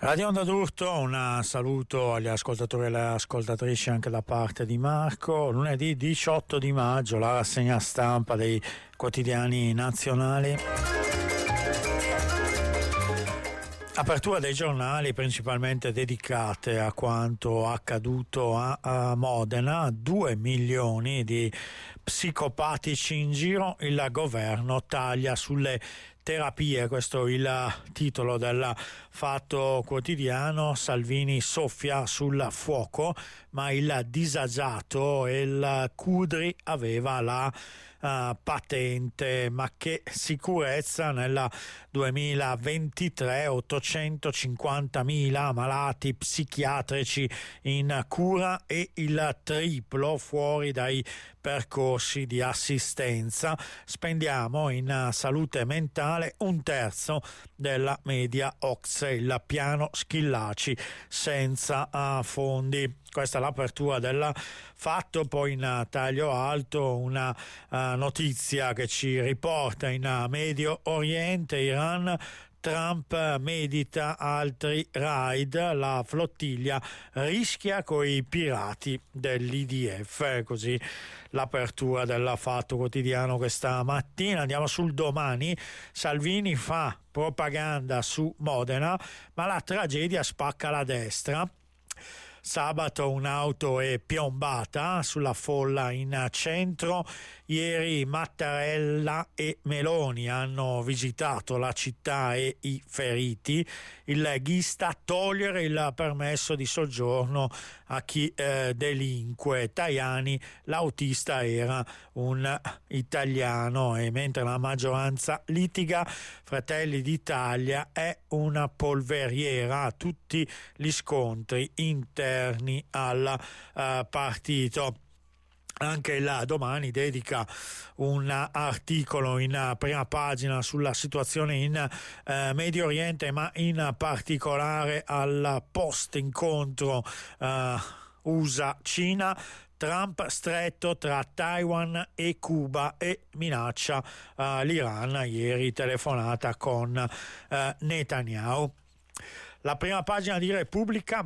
Radio Onda d'Urto, un saluto agli ascoltatori e alle ascoltatrici anche da parte di Marco. Lunedì 18 di maggio, la rassegna stampa dei quotidiani nazionali. Apertura dei giornali principalmente dedicate a quanto accaduto a Modena. 2 milioni di psicopatici in giro, il governo taglia sulle terapie, questo è il titolo del Fatto Quotidiano. Salvini soffia sul fuoco, ma il disagiato e il Cudri aveva la patente. Ma che sicurezza nel 2023, 850.000 malati psichiatrici in cura e il triplo fuori dai percorsi di assistenza. Spendiamo in salute mentale un terzo della media OCSE, il piano Schillaci senza fondi. Questa è l'apertura del Fatto. Poi in taglio alto una notizia che ci riporta in Medio Oriente. Iran, Trump medita altri raid, la flottiglia rischia coi pirati dell'IDF. Così l'apertura del Fatto Quotidiano questa mattina. Andiamo sul Domani. Salvini fa propaganda su Modena, ma la tragedia spacca la destra. Sabato un'auto è piombata sulla folla in centro. Ieri Mattarella e Meloni hanno visitato la città e i feriti. Il leghista togliere il permesso di soggiorno a chi delinque. Tajani, l'autista era un italiano. E mentre la maggioranza litiga, Fratelli d'Italia è una polveriera. Tutti gli scontri interni al partito. Anche il Domani dedica un articolo in prima pagina sulla situazione in Medio Oriente, ma in particolare al post incontro USA-Cina. Trump stretto tra Taiwan e Cuba e minaccia l'Iran. Ieri telefonata con Netanyahu. La prima pagina di Repubblica.